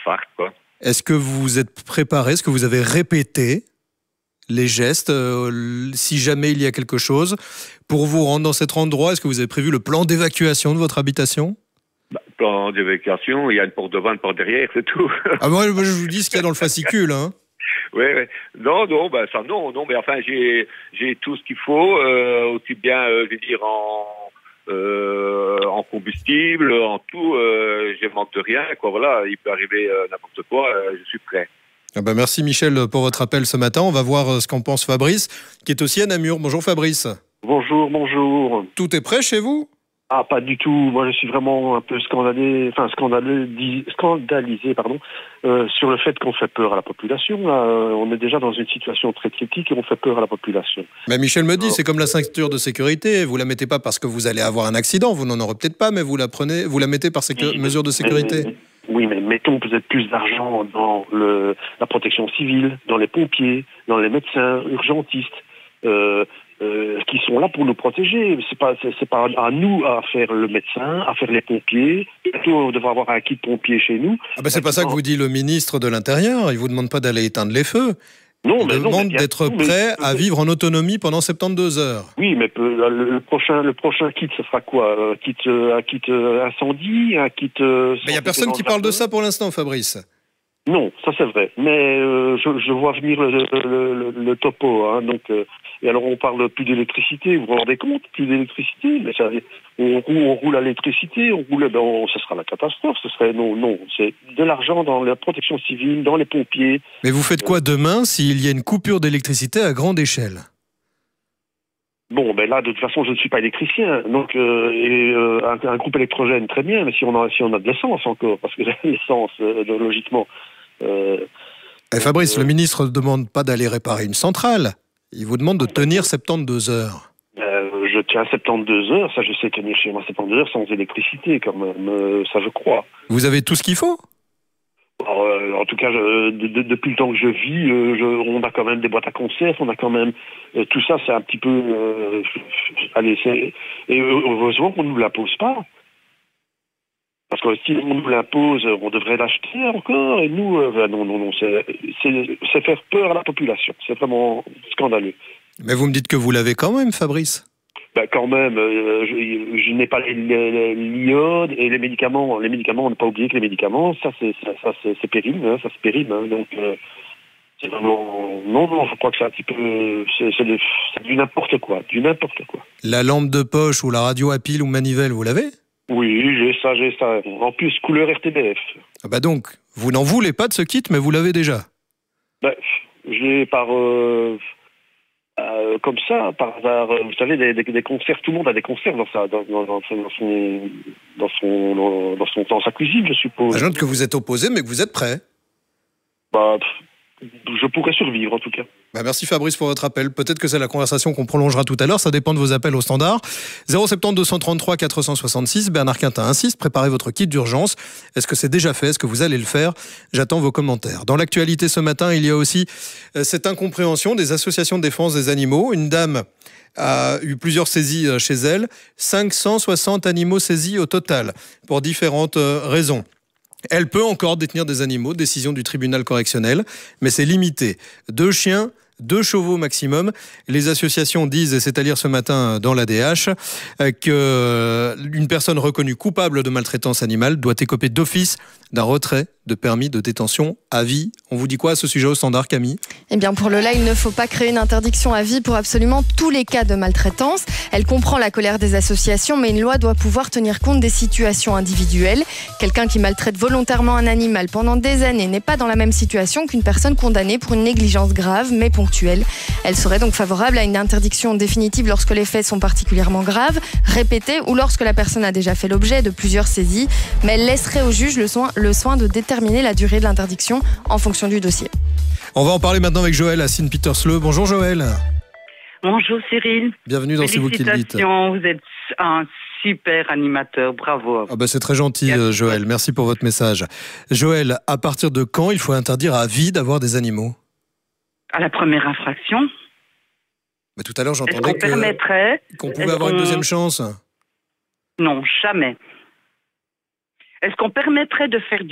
d'infarct, quoi. Est-ce que vous êtes préparé? Est-ce que vous avez répété les gestes, si jamais il y a quelque chose, pour vous rendre dans cet endroit? Est-ce que vous avez prévu le plan d'évacuation de votre habitation? Plan d'évacuation, il y a une porte devant, une porte derrière, c'est tout. Ah moi, je vous dis ce qu'il y a dans le fascicule, hein. Oui. Non, mais enfin, j'ai tout ce qu'il faut, aussi bien, je veux dire, en combustible, en tout, je manque de rien, quoi, voilà, il peut arriver n'importe quoi, je suis prêt. Ah bah merci Michel pour votre appel ce matin. On va voir ce qu'en pense Fabrice, qui est aussi à Namur. Bonjour Fabrice. Bonjour. Tout est prêt chez vous? Ah, pas du tout. Moi, je suis vraiment un peu scandalisé, sur le fait qu'on fait peur à la population. Là, on est déjà dans une situation très critique et on fait peur à la population. Mais Michel me dit, c'est comme la ceinture de sécurité. Vous la mettez pas parce que vous allez avoir un accident. Vous n'en aurez peut-être pas, mais vous la mettez par mesure de sécurité. Oui, mais mettons peut-être plus d'argent dans la protection civile, dans les pompiers, dans les médecins, urgentistes, qui sont là pour nous protéger. C'est pas à nous à faire le médecin, à faire les pompiers. Bientôt, on devrait avoir un kit pompier chez nous. Ah ben c'est pas ça que vous dit le ministre de l'Intérieur. Il vous demande pas d'aller éteindre les feux. Il demande d'être prêt à vivre en autonomie pendant 72 heures. Oui, mais le prochain kit, ce sera quoi? Un kit incendie, un kit... Mais il n'y a personne qui parle de ça pour l'instant, Fabrice. Non, ça c'est vrai. Mais je vois venir le topo. Hein, donc, et alors on parle plus d'électricité. Vous vous rendez compte? Plus d'électricité. Mais on roule à l'électricité. Ce sera la catastrophe. Non. C'est de l'argent dans la protection civile, dans les pompiers. Mais vous faites quoi demain s'il y a une coupure d'électricité à grande échelle? Bon, ben là, de toute façon, je ne suis pas électricien, donc un groupe électrogène, très bien, mais si on a de l'essence encore, parce que l'essence, logiquement... Fabrice, le ministre ne demande pas d'aller réparer une centrale, il vous demande de tenir 72 heures. Je tiens 72 heures, ça je sais tenir chez moi 72 heures sans électricité, quand même, ça je crois. Vous avez tout ce qu'il faut? En tout cas, depuis le temps que je vis, on a quand même des boîtes à conserve, on a quand même... tout ça, c'est un petit peu... et heureusement qu'on ne nous l'impose pas. Parce que si on nous l'impose, on devrait l'acheter encore. Et nous, non, c'est faire peur à la population. C'est vraiment scandaleux. Mais vous me dites que vous l'avez quand même, Fabrice. Ben quand même, je n'ai pas l'iode et les médicaments. On n'a pas oublié que les médicaments, ça c'est pénible, hein, ça c'est pénible. Hein, donc c'est vraiment non, je crois que c'est un petit peu, c'est du n'importe quoi. La lampe de poche ou la radio à pile ou manivelle, vous l'avez? Oui, j'ai ça. En plus, couleur RTBF. Ah bah donc, vous n'en voulez pas de ce kit, mais vous l'avez déjà. Ben, j'ai comme ça, par hasard, vous savez, des conserves, tout le monde a des conserves dans sa cuisine, je suppose. Je note que vous êtes opposé, mais que vous êtes prêt. Je pourrais survivre, en tout cas. Merci Fabrice pour votre appel. Peut-être que c'est la conversation qu'on prolongera tout à l'heure. Ça dépend de vos appels au standard. 070 233 466. Bernard Quintin insiste. Préparez votre kit d'urgence. Est-ce que c'est déjà fait? Est-ce que vous allez le faire? J'attends vos commentaires. Dans l'actualité ce matin, il y a aussi cette incompréhension des associations de défense des animaux. Une dame a eu plusieurs saisies chez elle. 560 animaux saisis au total pour différentes raisons. Elle peut encore détenir des animaux, décision du tribunal correctionnel, mais c'est limité. 2 chiens, 2 chevaux maximum. Les associations disent, et c'est à lire ce matin dans l'ADH, qu'une personne reconnue coupable de maltraitance animale doit écoper d'office d'un retrait de permis de détention à vie. On vous dit quoi à ce sujet au standard, Camille? Eh bien, pour Lola, il ne faut pas créer une interdiction à vie pour absolument tous les cas de maltraitance. Elle comprend la colère des associations, mais une loi doit pouvoir tenir compte des situations individuelles. Quelqu'un qui maltraite volontairement un animal pendant des années n'est pas dans la même situation qu'une personne condamnée pour une négligence grave, mais ponctuelle. Elle serait donc favorable à une interdiction définitive lorsque les faits sont particulièrement graves, répétés ou lorsque la personne a déjà fait l'objet de plusieurs saisies. Mais elle laisserait au juge le soin de déterminer la durée de l'interdiction en fonction du dossier. On va en parler maintenant avec Joël à Saint-Petersloe. Bonjour Joël. Bonjour Cyril. Bienvenue dans C'est vous qui le dites. Félicitations, vous êtes un super animateur, bravo. C'est très gentil Joël, merci pour votre message. Joël, à partir de quand il faut interdire à vie d'avoir des animaux? À la première infraction. Tout à l'heure j'entendais qu'on pouvait avoir une deuxième chance. Non, jamais. Est-ce qu'on permettrait de faire